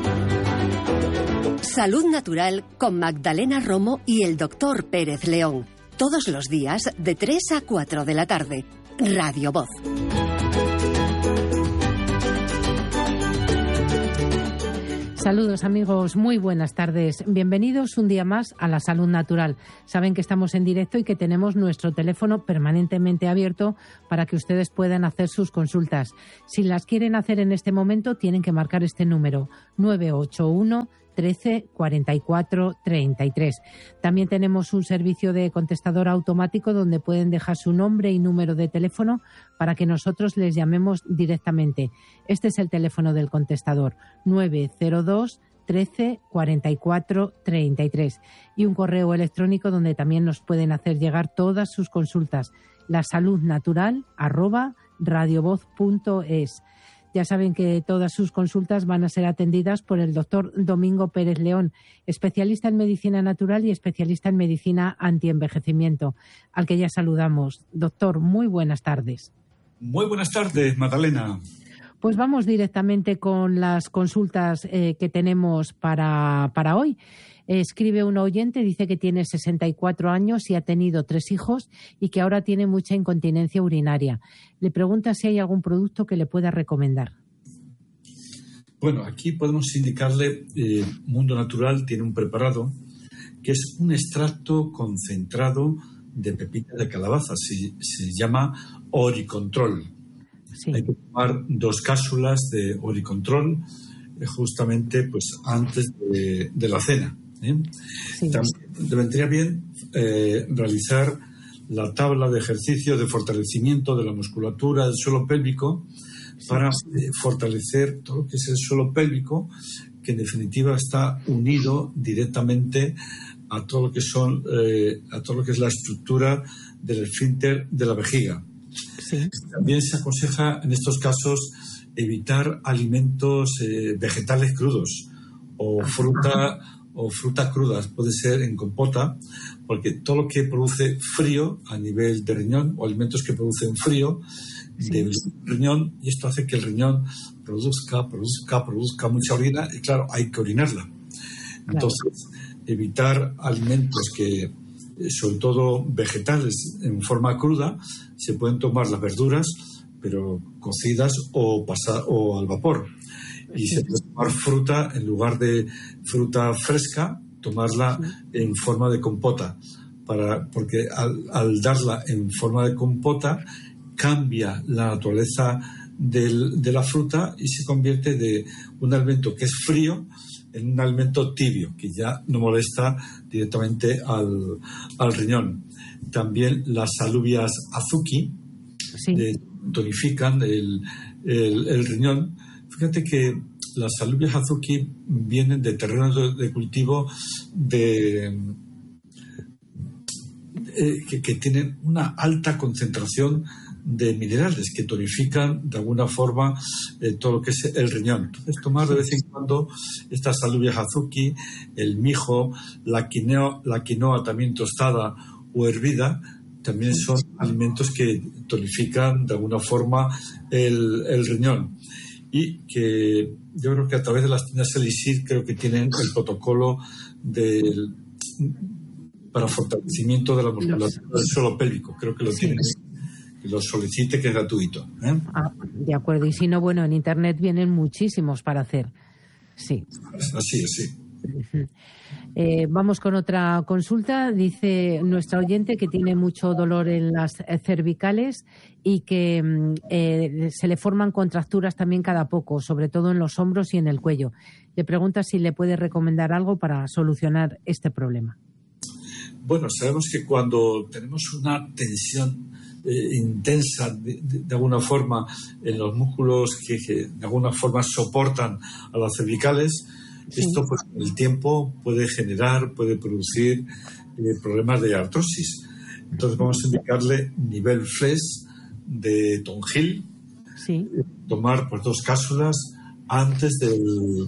Salud Natural con Magdalena Romo y el Dr. Pérez León. Todos los días de 3 a 4 de la tarde. Radio Voz. Saludos amigos, muy buenas tardes. Bienvenidos un día más a la Salud Natural. Saben que estamos en directo y que tenemos nuestro teléfono permanentemente abierto para que ustedes puedan hacer sus consultas. Si las quieren hacer en este momento, tienen que marcar este número, 981 13 44 33. También tenemos un servicio de contestador automático donde pueden dejar su nombre y número de teléfono para que nosotros les llamemos directamente. Este es el teléfono del contestador, 902 13 44 33, y un correo electrónico donde también nos pueden hacer llegar todas sus consultas, lasaludnatural@radiovoz.es. Ya saben que todas sus consultas van a ser atendidas por el doctor Domingo Pérez León, especialista en medicina natural y especialista en medicina antienvejecimiento, al que ya saludamos. Doctor, muy buenas tardes. Muy buenas tardes, Magdalena. Pues vamos directamente con las consultas que tenemos para hoy. Escribe un oyente, dice que tiene 64 años y ha tenido 3 hijos y que ahora tiene mucha incontinencia urinaria. Le pregunta si hay algún producto que le pueda recomendar. Bueno, aquí podemos indicarle, Mundo Natural tiene un preparado que es un extracto concentrado de pepita de calabaza. Se llama Oricontrol. Sí. Hay que tomar 2 cápsulas de Oricontrol justamente pues antes de la cena. Sí. También vendría bien realizar la tabla de ejercicio de fortalecimiento de la musculatura del suelo pélvico para fortalecer todo lo que es el suelo pélvico, que en definitiva está unido directamente a todo lo que son a todo lo que es la estructura del esfínter de la vejiga. Sí. También se aconseja en estos casos evitar alimentos vegetales crudos o fruta crudas, puede ser en compota, porque todo lo que produce frío a nivel de riñón o alimentos que producen frío del riñón, y esto hace que el riñón produzca mucha orina y claro, hay que orinarla. Entonces, evitar alimentos que, sobre todo vegetales en forma cruda, se pueden tomar las verduras, pero cocidas o al vapor. Y se puede tomar fruta en lugar de fruta fresca, tomarla en forma de compota, porque al darla en forma de compota cambia la naturaleza de la fruta y se convierte de un alimento que es frío en un alimento tibio, que ya no molesta directamente al riñón. También las alubias azuki tonifican el riñón. Fíjate que las alubias azuki vienen de terrenos de cultivo que tienen una alta concentración de minerales que tonifican de alguna forma todo lo que es el riñón. Entonces, tomar de vez en cuando estas alubias azuki, el mijo, la quinoa también tostada o hervida, también son alimentos que tonifican de alguna forma el riñón. Y que yo creo que a través de las tiendas Elixir creo que tienen el protocolo para fortalecimiento de la musculatura del suelo pélvico. Creo que lo tienen. Que lo solicite, que es gratuito. De acuerdo. Y si no, bueno, en Internet vienen muchísimos para hacer. Sí. Así es, sí. Vamos con otra consulta. Dice nuestra oyente que tiene mucho dolor en las cervicales y que se le forman contracturas también cada poco, sobre todo en los hombros y en el cuello. Le pregunta si le puede recomendar algo para solucionar este problema. Bueno, sabemos que cuando tenemos una tensión intensa de alguna forma en los músculos que de alguna forma soportan a las cervicales, esto pues con el tiempo puede producir problemas de artrosis. Entonces vamos a indicarle nivel FLES de Tonjil, tomar pues 2 cápsulas antes del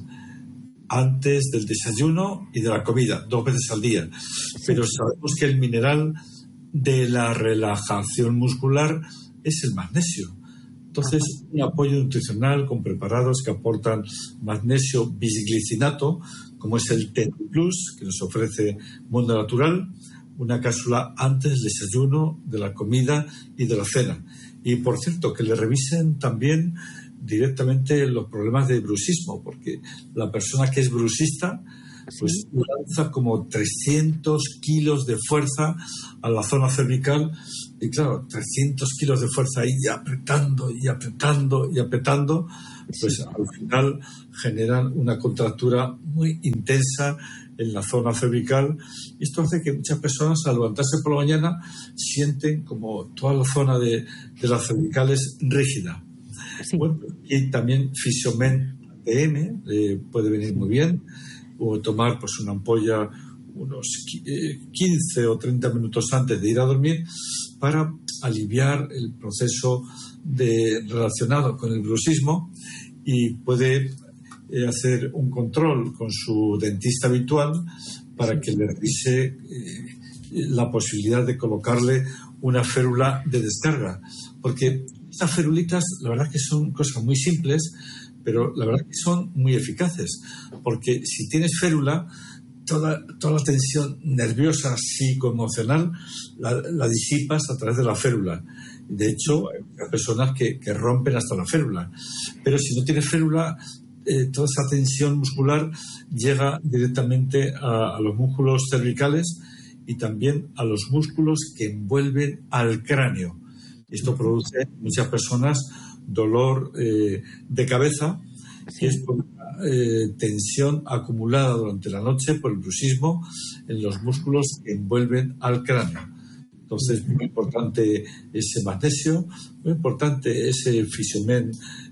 desayuno y de la comida, 2 veces al día. Pero sabemos que el mineral de la relajación muscular es el magnesio. Entonces, un apoyo nutricional con preparados que aportan magnesio bisglicinato, como es el T Plus, que nos ofrece Mundo Natural, una cápsula antes del desayuno, de la comida y de la cena. Y, por cierto, que le revisen también directamente los problemas de bruxismo, porque la persona que es bruxista pues lanza como 300 kilos de fuerza a la zona cervical, y claro, 300 kilos de fuerza ahí apretando y apretando y apretando, pues al final generan una contractura muy intensa en la zona cervical, y esto hace que muchas personas al levantarse por la mañana sienten como toda la zona de las cervicales rígida. Bueno, y también Fisiomen ATM puede venir muy bien, o tomar pues una ampolla unos 15 o 30 minutos antes de ir a dormir para aliviar el proceso relacionado con el bruxismo, y puede hacer un control con su dentista habitual para que le revise la posibilidad de colocarle una férula de descarga, porque estas ferulitas la verdad que son cosas muy simples, pero la verdad que son muy eficaces, porque si tienes férula, toda la tensión nerviosa, psicoemocional, la disipas a través de la férula. De hecho, hay personas que rompen hasta la férula. Pero si no tienes férula, toda esa tensión muscular llega directamente a los músculos cervicales y también a los músculos que envuelven al cráneo. Esto produce en muchas personas dolor de cabeza, que es por tensión acumulada durante la noche por el bruxismo en los músculos que envuelven al cráneo. Entonces, muy importante ese magnesio, muy importante ese Fisiomen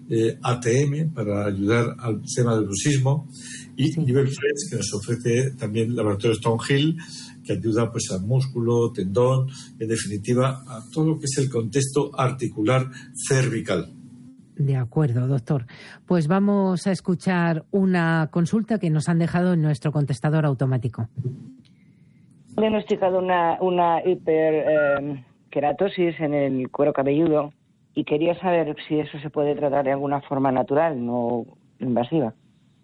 ATM para ayudar al tema del bruxismo, y Nivel Fresh, que nos ofrece también el laboratorio Stonehill, que ayuda pues al músculo, tendón, en definitiva a todo lo que es el contexto articular cervical. De acuerdo, doctor. Pues vamos a escuchar una consulta que nos han dejado en nuestro contestador automático. He diagnosticado una hiperkeratosis en el cuero cabelludo y quería saber si eso se puede tratar de alguna forma natural, no invasiva.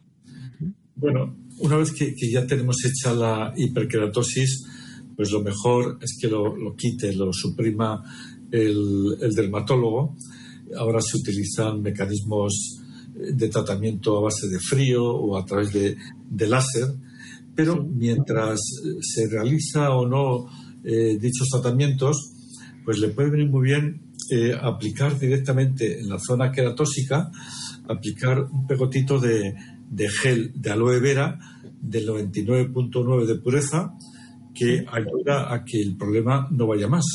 Bueno, una vez que ya tenemos hecha la hiperkeratosis, pues lo mejor es que lo quite, lo suprima el dermatólogo. Ahora se utilizan mecanismos de tratamiento a base de frío o a través de láser, pero mientras se realiza o no dichos tratamientos, pues le puede venir muy bien aplicar directamente en la zona queratósica, aplicar un pegotito de gel de aloe vera del 99.9 de pureza, que ayuda a que el problema no vaya más.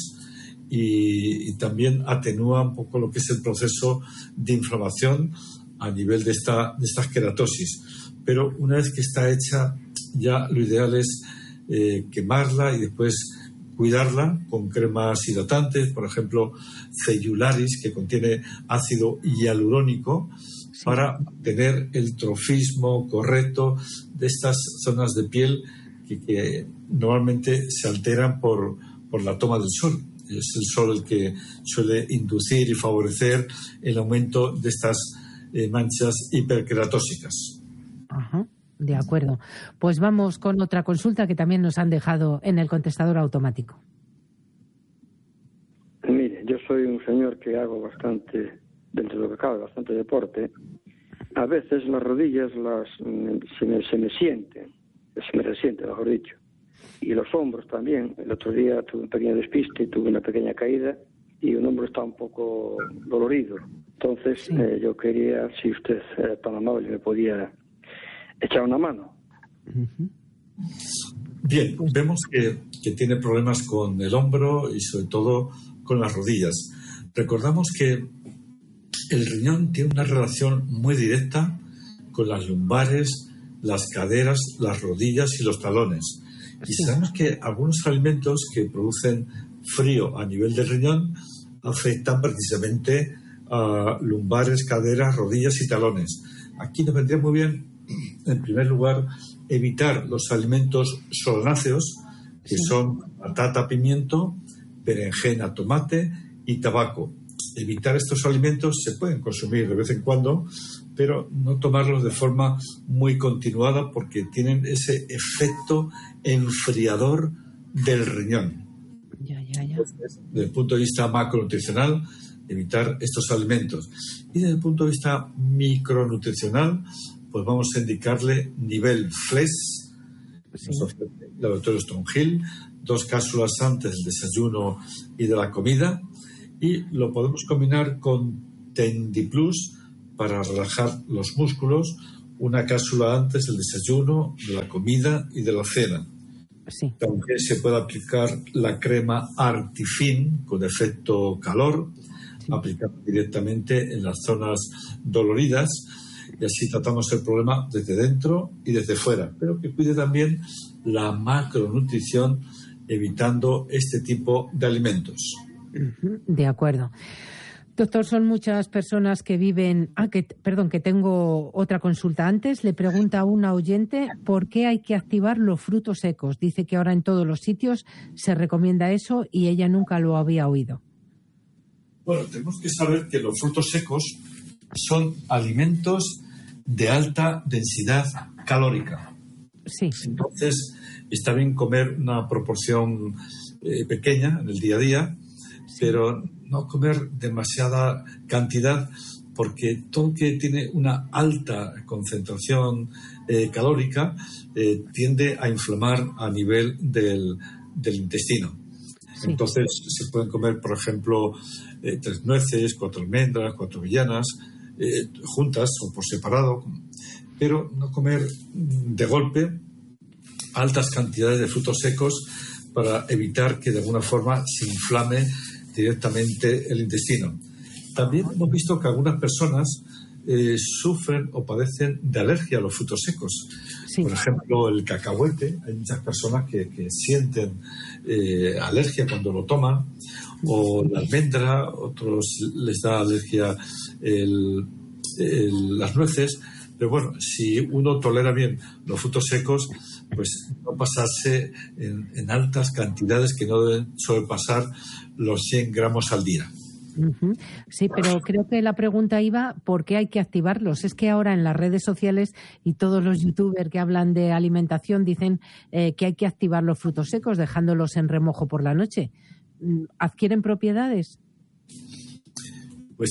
Y también atenúa un poco lo que es el proceso de inflamación a nivel de estas queratosis. Pero una vez que está hecha, ya lo ideal es quemarla y después cuidarla con cremas hidratantes, por ejemplo, Cellularis, que contiene ácido hialurónico, para tener el trofismo correcto de estas zonas de piel que normalmente se alteran por la toma del sol. Es el sol el que suele inducir y favorecer el aumento de estas manchas hiperkeratósicas. Ajá, de acuerdo. Pues vamos con otra consulta que también nos han dejado en el contestador automático. Mire, yo soy un señor que hago bastante, dentro de lo que cabe, bastante deporte. A veces las rodillas se me resienten, mejor dicho. Y los hombros también. El otro día tuve un pequeño despiste, tuve una pequeña caída y un hombro está un poco dolorido. Entonces yo quería, si usted era tan amable, me podía echar una mano. Bien, vemos que tiene problemas con el hombro y sobre todo con las rodillas. Recordamos que el riñón tiene una relación muy directa con las lumbares, las caderas, las rodillas y los talones. Y sabemos que algunos alimentos que producen frío a nivel del riñón afectan precisamente a lumbares, caderas, rodillas y talones. Aquí nos vendría muy bien, en primer lugar, evitar los alimentos solanáceos, que son patata, pimiento, berenjena, tomate y tabaco. evitar estos alimentos. Se pueden consumir de vez en cuando, pero no tomarlos de forma muy continuada porque tienen ese efecto enfriador del riñón. Entonces, desde el punto de vista macronutricional, evitar estos alimentos. Y desde el punto de vista micronutricional, pues vamos a indicarle nivel FLES, nos ofrece el laboratorio Stronghill, 2 cápsulas antes del desayuno y de la comida, y lo podemos combinar con Tendiplus para relajar los músculos, 1 cápsula antes del desayuno, de la comida y de la cena. Sí. También se puede aplicar la crema Artifin con efecto calor, aplicada directamente en las zonas doloridas, y así tratamos el problema desde dentro y desde fuera, pero que cuide también la macronutrición, evitando este tipo de alimentos. De acuerdo. Doctor, son muchas personas que viven... que tengo otra consulta antes. Le pregunta a una oyente por qué hay que activar los frutos secos. Dice que ahora en todos los sitios se recomienda eso y ella nunca lo había oído. Bueno, tenemos que saber que los frutos secos son alimentos de alta densidad calórica. Sí. Entonces, está bien comer una proporción pequeña en el día a día, pero no comer demasiada cantidad, porque todo lo que tiene una alta concentración calórica tiende a inflamar a nivel del intestino. Sí. Entonces se pueden comer, por ejemplo, 3 nueces, 4 almendras, 4 avellanas, juntas o por separado, pero no comer de golpe altas cantidades de frutos secos para evitar que de alguna forma se inflame directamente el intestino. También hemos visto que algunas personas sufren o padecen de alergia a los frutos secos. Sí. Por ejemplo, el cacahuete. Hay muchas personas que sienten alergia cuando lo toman, o la almendra, otros les da alergia las nueces. Pero bueno, si uno tolera bien los frutos secos, pues no pasarse en altas cantidades que no deben sobrepasar los 100 gramos al día. Uh-huh. Sí, pero creo que la pregunta iba ¿por qué hay que activarlos? Es que ahora en las redes sociales y todos los youtubers que hablan de alimentación dicen que hay que activar los frutos secos dejándolos en remojo por la noche. ¿Adquieren propiedades? Pues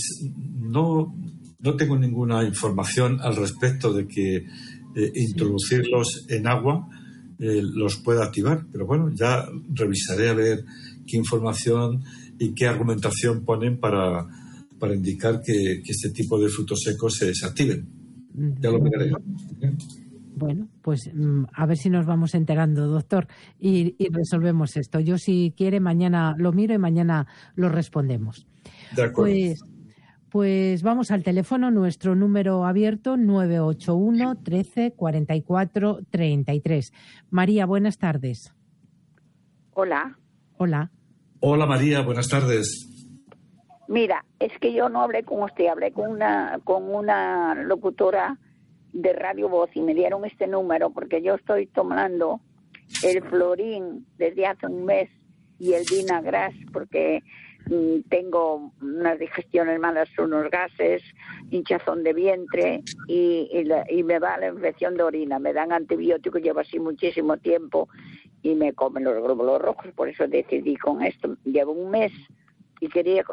no tengo ninguna información al respecto de que introducirlos en agua los pueda activar, pero bueno, ya revisaré a ver qué información y qué argumentación ponen para indicar que este tipo de frutos secos se desactiven. Ya lo miraré. Bueno, pues a ver si nos vamos enterando, doctor, y resolvemos esto. Yo, si quiere, mañana lo miro y mañana lo respondemos. De acuerdo. Pues vamos al teléfono, nuestro número abierto, 981 13 44 33. María, buenas tardes. Hola. Hola. Hola, María, buenas tardes. Mira, es que yo no hablé con usted, hablé con una locutora de Radio Voz y me dieron este número porque yo estoy tomando el Florín desde hace un mes y el Vinagras porque tengo unas digestiones malas, unos gases, hinchazón de vientre y me va la infección de orina. Me dan antibióticos, llevo así muchísimo tiempo y me comen los glóbulos rojos, por eso decidí con esto. Llevo un mes y quería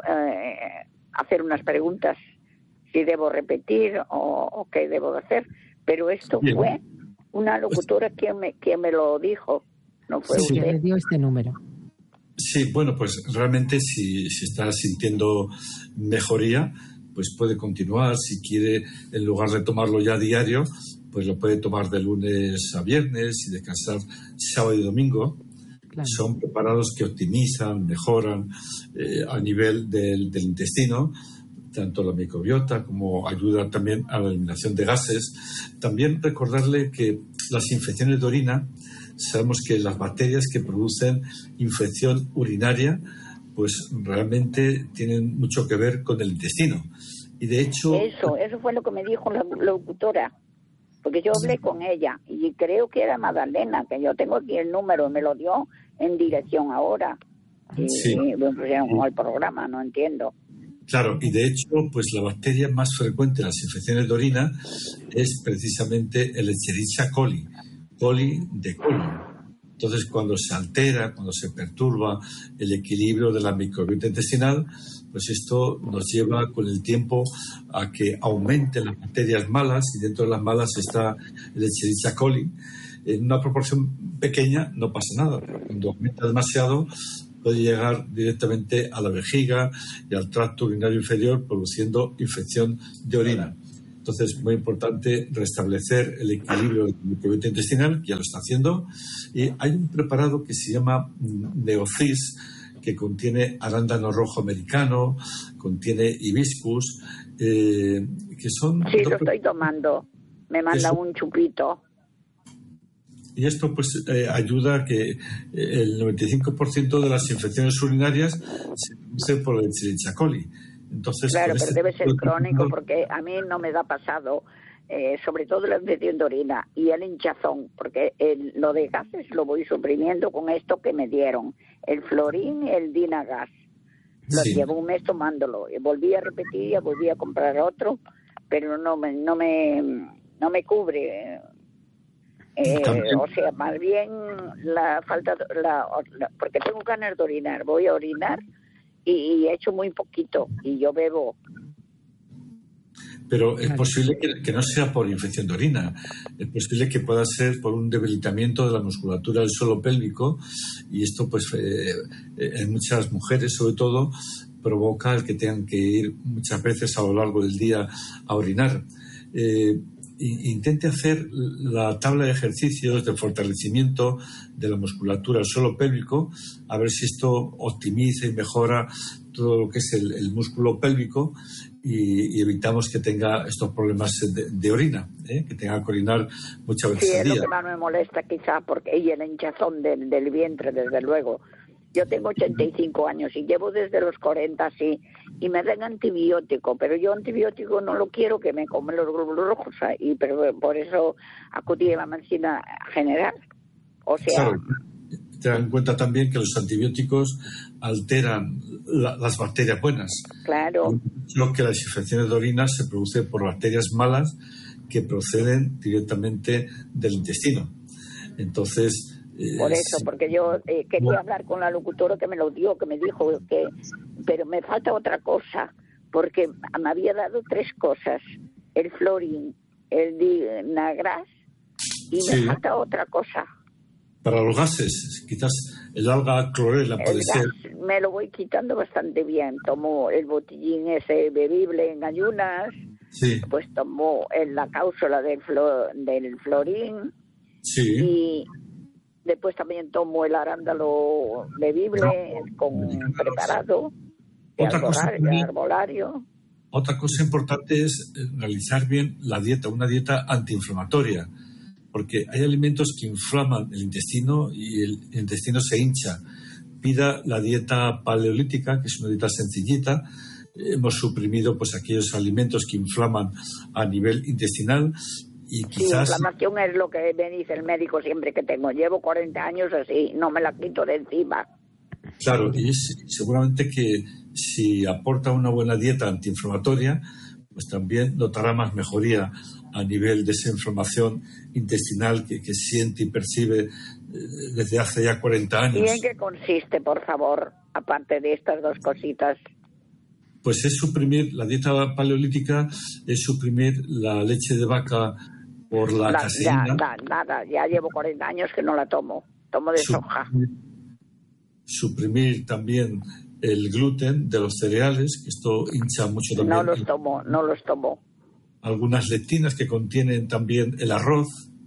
hacer unas preguntas, si debo repetir o qué debo hacer, pero esto Bien. Fue una locutora quien me lo dijo, no fue usted. usted. Le dio este número. Sí, bueno, pues realmente si está sintiendo mejoría, pues puede continuar. Si quiere, en lugar de tomarlo ya diario, pues lo puede tomar de lunes a viernes y descansar sábado y domingo. Claro. Son preparados que optimizan, mejoran a nivel del intestino, tanto la microbiota como ayudan también a la eliminación de gases. También recordarle que las infecciones de orina, sabemos que las bacterias que producen infección urinaria pues realmente tienen mucho que ver con el intestino. Y de hecho... Eso fue lo que me dijo la locutora, porque yo hablé con ella y creo que era Magdalena, que yo tengo aquí el número, me lo dio en dirección ahora. Y, sí. me pusieron al programa, no entiendo. Claro, y de hecho, pues la bacteria más frecuente en las infecciones de orina es precisamente el Escherichia coli, coli de colon. Entonces, cuando se altera, cuando se perturba el equilibrio de la microbiota intestinal, pues esto nos lleva con el tiempo a que aumenten las bacterias malas, y dentro de las malas está el Escherichia coli. En una proporción pequeña no pasa nada, pero cuando aumenta demasiado puede llegar directamente a la vejiga y al tracto urinario inferior, produciendo infección de orina. Entonces, muy importante restablecer el equilibrio del microbiota intestinal, que ya lo está haciendo. Y hay un preparado que se llama Neocis, que contiene arándano rojo americano, contiene hibiscus, que son... Sí, lo estoy tomando. Me manda un chupito. Y esto pues ayuda a que el 95% de las infecciones urinarias se producen por el Escherichia coli. Entonces, claro, pero debe ser crónico, porque a mí no me da pasado, sobre todo la infección de orina y el hinchazón, porque lo de gases lo voy suprimiendo con esto que me dieron, el Florin y el Dinagas. Lo llevo un mes tomándolo, y volví a repetir, volví a comprar otro, pero no me cubre. O sea, más bien la falta, porque tengo ganas de orinar, voy a orinar y he hecho muy poquito y yo bebo. Pero es posible que no sea por infección de orina, es posible que pueda ser por un debilitamiento de la musculatura del suelo pélvico, y esto pues en muchas mujeres sobre todo provoca el que tengan que ir muchas veces a lo largo del día a orinar. Intente hacer la tabla de ejercicios de fortalecimiento de la musculatura del suelo pélvico, a ver si esto optimiza y mejora todo lo que es el músculo pélvico, y evitamos que tenga estos problemas de orina, que tenga que orinar muchas veces al día. Sí, es lo que más me molesta quizá, porque y el hinchazón del vientre, desde luego. Yo tengo 85 años y llevo desde los 40 así, y me dan antibiótico, pero yo antibiótico no lo quiero, que me comen los glóbulos rojos, pero por eso acudí a la medicina general. O sea, claro, ten en cuenta también que los antibióticos alteran las bacterias buenas. Claro. Lo que las infecciones de orina se producen por bacterias malas que proceden directamente del intestino. Entonces, por eso, porque yo quería hablar con la locutora que me lo dio, que me dijo que... Pero me falta otra cosa, porque me había dado 3 cosas. El Florin, el Dinagras, y me falta otra cosa. Para los gases, quizás el alga clorela puede ser. Me lo voy quitando bastante bien. Tomo el botellín ese bebible en ayunas, pues tomo la cápsula del Florin, y... Después también tomo el arándano bebible con preparado de arbolario. Otra cosa importante es realizar bien la dieta, una dieta antiinflamatoria, porque hay alimentos que inflaman el intestino y el intestino se hincha. Pida la dieta paleolítica, que es una dieta sencillita. Hemos suprimido pues aquellos alimentos que inflaman a nivel intestinal. Y quizás... Sí, inflamación es lo que me dice el médico siempre que tengo. Llevo 40 años así, no me la quito de encima. Claro, y seguramente que si aporta una buena dieta antiinflamatoria, pues también notará más mejoría a nivel de esa inflamación intestinal que siente y percibe desde hace ya 40 años. ¿Y en qué consiste, por favor, aparte de estas 2 cositas? Pues es suprimir, la dieta paleolítica es suprimir la leche de vaca por la caseína. Nada, ya llevo 40 años que no la tomo de soja. Suprimir también el gluten de los cereales, que esto hincha mucho también. No los tomo. Algunas lectinas que contienen también el arroz,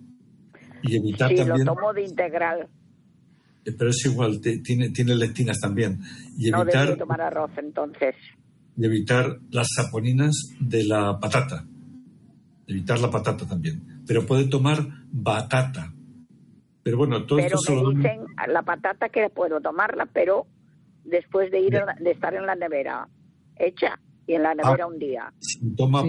y evitar también... Sí, lo tomo de integral. Pero es igual, tiene lectinas también. Y no debería tomar arroz, entonces. Y evitar las saponinas de la patata. Evitar la patata también. Pero puede tomar batata. Pero bueno, todo esto Pero me dicen la patata que puedo tomarla, pero después de estar en la nevera hecha y en la nevera un día. Si toma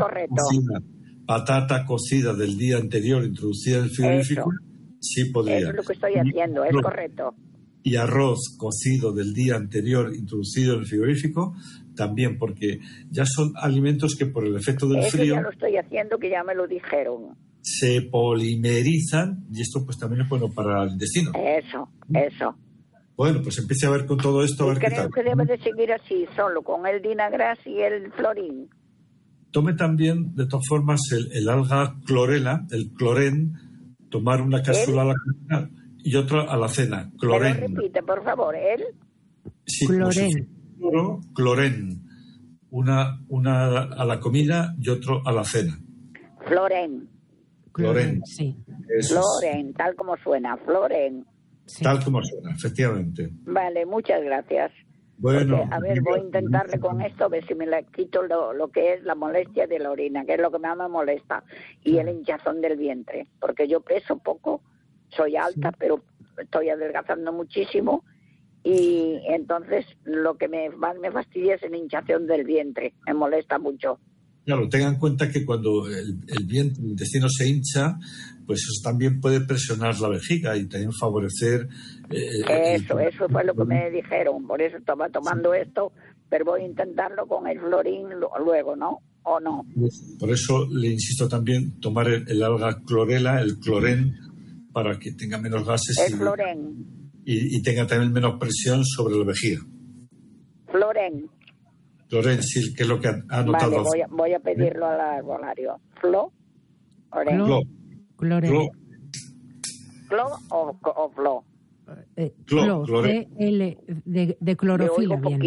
patata cocida del día anterior introducida en el frigorífico, sí podría. Eso es lo que estoy haciendo, es correcto. y arroz cocido del día anterior introducido en el frigorífico, también, porque ya son alimentos que por el efecto del Eso frío ya lo estoy haciendo, que ya me lo dijeron. se polimerizan y esto pues también es bueno para el intestino. Eso. Bueno, pues empiece a ver con todo esto, a ver qué Creo tal. que debe de seguir así, solo con el Dinagras y el Florín. Tome también, de todas formas, el alga clorela, el clorén, tomar una cápsula a la comida y otra a la cena. Clorén. ¿Me lo repite, por favor, él? Sí, Clorén. Clorén. Una a la comida y otro a la cena. Florén. Clorén. Sí. Eso es. Florén, tal como suena, Florén. Sí. Tal como suena, efectivamente. Vale, muchas gracias. Bueno, Porque, a ver, voy a intentarle con esto, a ver si me le quito lo que es la molestia de la orina, que es lo que más me molesta, y el hinchazón del vientre, porque yo peso poco, soy alta, pero estoy adelgazando muchísimo, y entonces lo que más me fastidia es el hinchazón del vientre, me molesta mucho. Claro, tengan en cuenta que cuando el intestino se hincha, pues eso también puede presionar la vejiga y también favorecer... Eso fue lo que me dijeron, por eso estaba tomando esto, pero voy a intentarlo con el Florín luego, ¿no? ¿O no? Por eso le insisto también tomar el alga clorela, el clorén, para que tenga menos gases El Florén. y tenga también menos presión sobre la vejiga. Florén. Clorén, sí, que es lo que ha notado. Vale, voy a pedirlo al arbolario. ¿Flo? Clorén. ¿Clo o Flo? Clorén. De clorofila, bien.